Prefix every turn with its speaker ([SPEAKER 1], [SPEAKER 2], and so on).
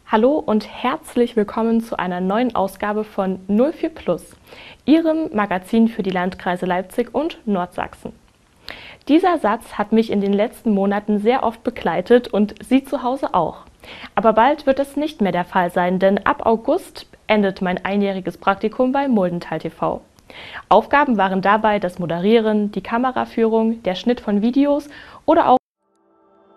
[SPEAKER 1] Hallo und herzlich willkommen zu einer neuen Ausgabe von 04 Plus, Ihrem Magazin für die Landkreise Leipzig und Nordsachsen. Dieser Satz hat mich in den letzten Monaten sehr oft begleitet und Sie zu Hause auch. Aber bald wird es nicht mehr der Fall sein, denn ab August endet mein einjähriges Praktikum bei Muldental TV. Aufgaben waren dabei das Moderieren, die Kameraführung, der Schnitt von Videos oder auch